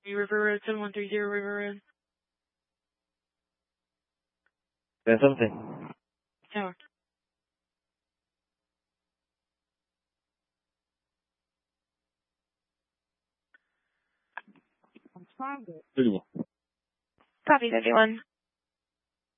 River Road, 7130 River Road. That's something. Tower. Suitable. Copy, 51.